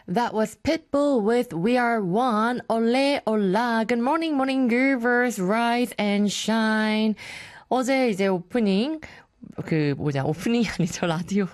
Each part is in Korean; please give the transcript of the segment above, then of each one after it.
That was Pitbull with We Are One. Ole, hola. Good morning, morning groovers. Rise and shine. 어제 이제 오프닝, 오프닝이 아니죠, 라디오.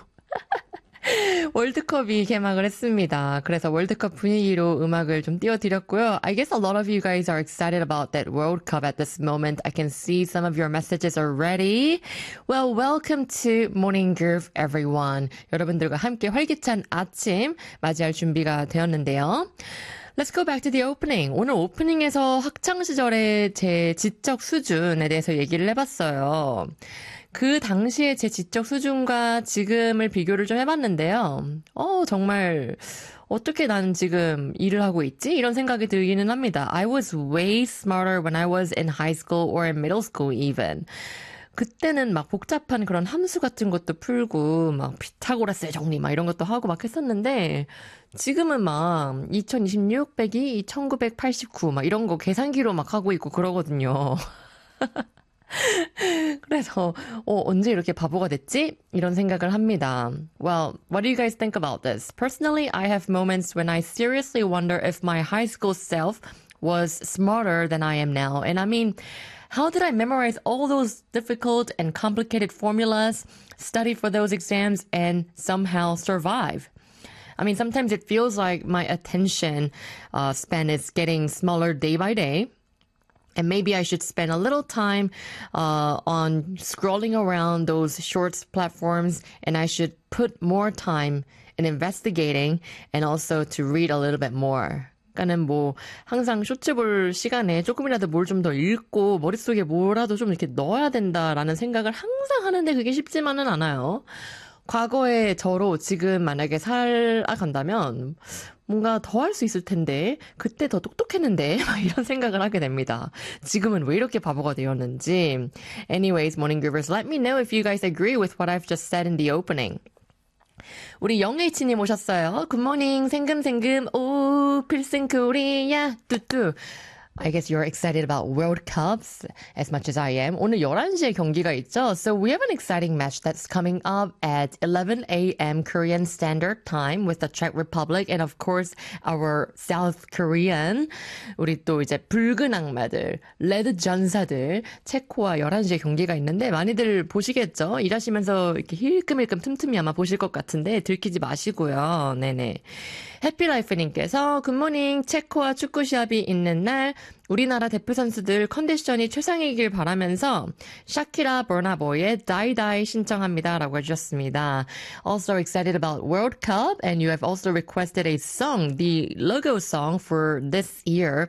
월드컵이 개막을 했습니다. 그래서 월드컵 분위기로 음악을 좀 띄워드렸고요. I guess a lot of you guys are excited about that World Cup at this moment. I can see some of your messages already. Well, welcome to Morning Groove, everyone. 여러분들과 함께 활기찬 아침 맞이할 준비가 되었는데요. Let's go back to the opening. 오늘 오프닝에서 학창시절의 제 지적 수준에 대해서 얘기를 해봤어요. 그 당시에 제 지적 수준과 지금을 비교를 좀 해봤는데요. 정말 어떻게 나는 지금 일을 하고 있지? 이런 생각이 들기는 합니다. I was way smarter when I was in high school or in middle school even. 그때는 막 복잡한 그런 함수 같은 것도 풀고 막 피타고라스의 정리 막 이런 것도 하고 막 했었는데 지금은 막 2026 빼기 1989 막 이런 거 계산기로 막 하고 있고 그러거든요. 그래서 언제 이렇게 바보가 됐지? 이런 생각을 합니다. Well, what do you guys think about this? Personally, I have moments when I seriously wonder if my high school self was smarter than I am now. And I mean, how did I memorize all those difficult and complicated formulas, study for those exams, and somehow survive? I mean, sometimes it feels like my attention span is getting smaller day by day. And maybe I should spend a little time on scrolling around those shorts platforms, and I should put more time in investigating and also to read a little bit more. 그러니까는 항상 쇼츠 볼 시간에 조금이라도 뭘 좀 더 읽고 머릿속에 뭐라도 좀 이렇게 넣어야 된다라는 생각을 항상 하는데 그게 쉽지만은 않아요. 과거의 저로 지금 만약에 살아간다면 뭔가 더 할 수 있을 텐데 그때 더 똑똑했는데 이런 생각을 하게 됩니다. 지금은 왜 이렇게 바보가 되었는지. Anyways, Morning Groovers, let me know if you guys agree with what I've just said in the opening. 우리 영H님 오셨어요. 굿모닝 생금생금 오 필승 코리아 뚜뚜. I guess you're excited about World Cups as much as I am. 오늘 11시에 경기가 있죠. So we have an exciting match that's coming up at 11 a.m. Korean Standard Time with the Czech Republic and of course our South Korean. 우리 또 이제 붉은 악마들, 레드 전사들, 체코와 11시에 경기가 있는데 많이들 보시겠죠? 일하시면서 이렇게 힐끔힐끔 틈틈이 아마 보실 것 같은데 들키지 마시고요. 네네. 해피라이프님께서 굿모닝 체코와 축구 시합이 있는 날 우리나라 대표 선수들 컨디션이 최상이길 바라면서 샤키라 버나보이의 Die Die 신청합니다 라고 해주셨습니다. Also excited about World Cup and you have also requested a song, the logo song for this year,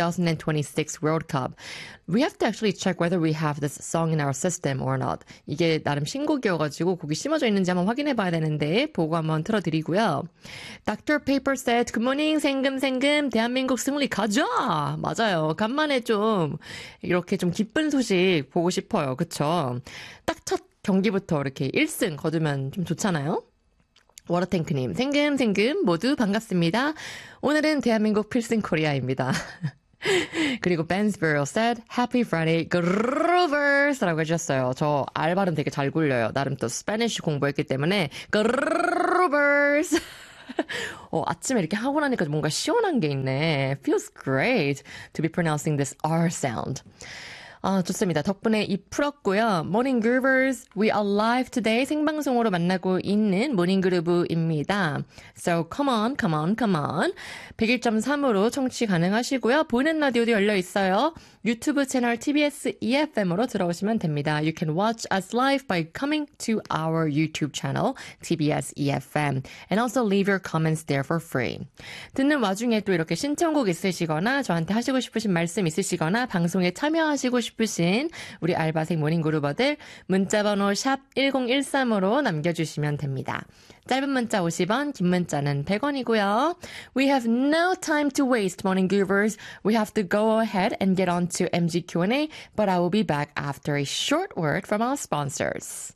2026 World Cup. We have to actually check whether we have this song in our system or not. 이게 나름 신곡이어가지고 곡이 심어져 있는지 한번 확인해봐야 되는데 보고 한번 틀어드리고요. Dr. Paper said, Good morning, 생금생금, 대한민국 승리 가자! 맞아요. 간만에 좀 이렇게 좀 기쁜 소식 보고 싶어요. 그쵸? 딱 첫 경기부터 이렇게 1승 거두면 좀 좋잖아요? 워터탱크님, 생금생금 모두 반갑습니다. 오늘은 대한민국 필승 코리아입니다. 그리고 Bensborough said, Happy Friday, Groovers! 라고 해주셨어요. 저 R 발음 되게 잘 굴려요. 나름 또 스페니쉬 공부했기 때문에 Groovers! 아침에 이렇게 하고 나니까 뭔가 시원한 게 있네. Feels great to be pronouncing this R sound. 좋습니다. 덕분에 입 풀었고요. Morning Groovers, we are live today. 생방송으로 만나고 있는 모닝 그루브입니다. So come on, come on, come on. 101.3으로 청취 가능하시고요. 보이는 라디오도 열려 있어요. 유튜브 채널 TBS EFM으로 들어오시면 됩니다. You can watch us live by coming to our YouTube channel, TBS EFM. And also leave your comments there for free. 듣는 와중에 또 이렇게 신청곡 있으시거나 저한테 하시고 싶으신 말씀 있으시거나 방송에 참여하시고 싶으신 우리 알바생 모닝그루버들 문자번호 샵 1013으로 남겨주시면 됩니다. 짧은 문자 50원, 긴 문자는 100원이고요. We have no time to waste, Morning Groovers. We have to go ahead and get on to MG Q&A, but I will be back after a short word from our sponsors.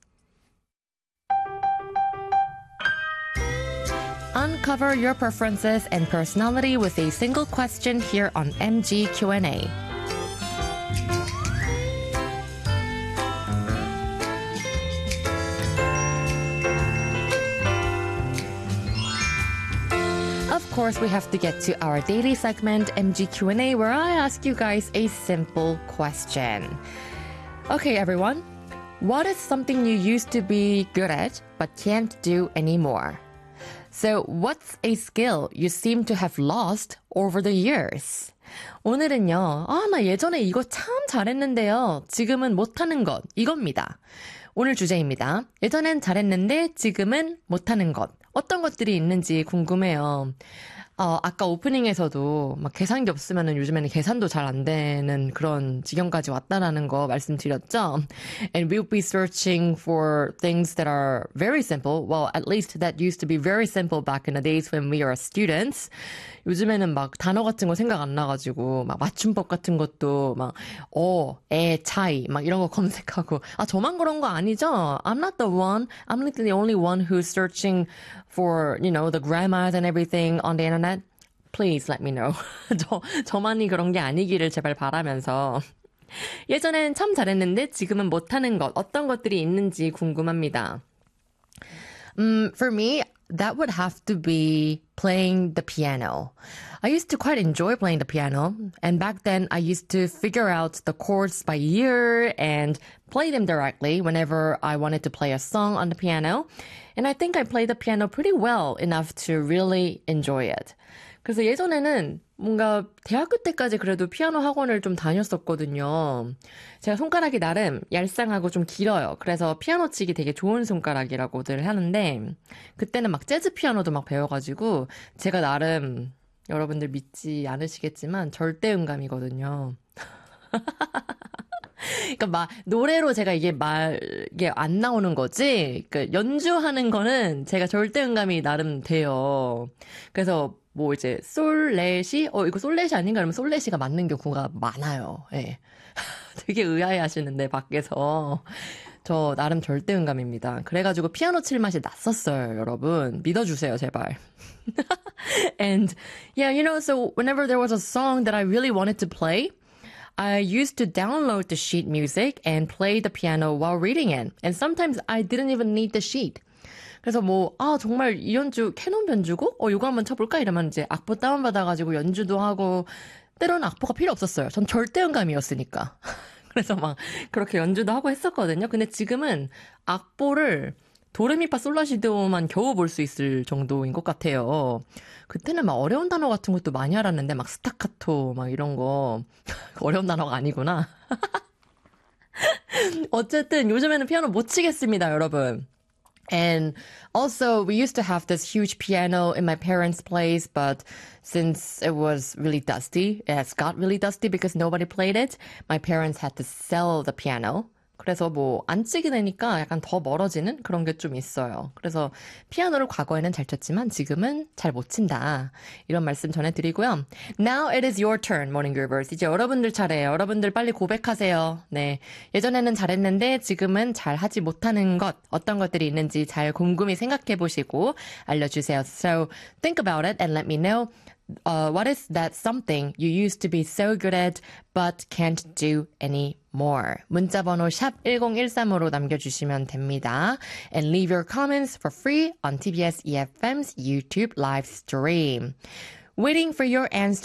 Uncover your preferences and personality with a single question here on MG Q&A. course, we have to get to our daily segment, MG Q&A, where I ask you guys a simple question. Okay, everyone. What is something you used to be good at but can't do anymore? So, what's a skill you seem to have lost over the years? 오늘은요, 나 예전에 이거 참 잘했는데요. 지금은 못하는 것, 이겁니다. 오늘 주제입니다. 예전엔 잘했는데 지금은 못하는 것. 어떤 것들이 있는지 궁금해요. 아까 오프닝에서도 막 계산기 없으면은 요즘에는 계산도 잘 안 되는 그런 지경까지 왔다라는 거 말씀드렸죠. And we'll be searching for things that are very simple. Well, at least that used to be very simple back in the days when we were students. 요즘에는 막 단어 같은 거 생각 안 나가지고 막 맞춤법 같은 것도 막 차이 막 이런 거 검색하고 저만 그런 거 아니죠? I'm not the one. I'm not the only one who's searching for, the grammars and everything on the internet. Please let me know. 저만이 그런 게 아니기를 제발 바라면서. 예전엔 참 잘했는데 지금은 못하는 것, 어떤 것들이 있는지 궁금합니다. For me, that would have to be playing the piano. I used to quite enjoy playing the piano, and back then I used to figure out the chords by ear and play them directly whenever I wanted to play a song on the piano. And I think I played the piano pretty well enough to really enjoy it. 그래서 예전에는 뭔가 대학교 때까지 그래도 피아노 학원을 좀 다녔었거든요. 제가 손가락이 나름 얄쌍하고 좀 길어요. 그래서 피아노 치기 되게 좋은 손가락이라고들 하는데 그때는 막 재즈 피아노도 막 배워가지고 제가 나름 여러분들 믿지 않으시겠지만 절대 음감이거든요. 그러니까 막 노래로 제가 이게 안 나오는 거지. 그러니까 연주하는 거는 제가 절대 음감이 나름 돼요. 그래서 뭐 이제 솔레시 이거 솔레시 아닌가 그러면 솔레시가 맞는 경우가 많아요. 예. 되게 의아해 하시는데 밖에서 저 나름 절대 음감입니다. 그래가지고 피아노 칠 맛이 났었어요, 여러분. 믿어주세요, 제발. And yeah, so whenever there was a song that I really wanted to play, I used to download the sheet music and play the piano while reading it. And sometimes I didn't even need the sheet. 그래서 정말 이 연주 캐논 변주고? 이거 한번 쳐볼까? 이러면 이제 악보 다운받아가지고 연주도 하고, 때로는 악보가 필요 없었어요. 전 절대 음감이었으니까. 그래서 막 그렇게 연주도 하고 했었거든요. 근데 지금은 악보를 도레미파 솔라시도만 겨우 볼 수 있을 정도인 것 같아요. 그때는 막 어려운 단어 같은 것도 많이 알았는데 막 스타카토 막 이런 거 어려운 단어가 아니구나. 어쨌든 요즘에는 피아노 못 치겠습니다, 여러분. And also, we used to have this huge piano in my parents' place, but since it was really dusty, it has got really dusty because nobody played it, my parents had to sell the piano. 그래서 안 치게 되니까 약간 더 멀어지는 그런 게 좀 있어요. 그래서 피아노를 과거에는 잘 쳤지만 지금은 잘 못 친다. 이런 말씀 전해드리고요. Now it is your turn, Morning Groovers. 이제 여러분들 차례예요. 여러분들 빨리 고백하세요. 네, 예전에는 잘했는데 지금은 잘하지 못하는 것, 어떤 것들이 있는지 잘 곰곰이 생각해보시고 알려주세요. So think about it and let me know. What is that something you used to be so good at but can't do anymore? 문자번호 샵 1013으로 남겨주시면 됩니다. And leave your comments for free on TBS EFM's YouTube live stream. Waiting for your answer.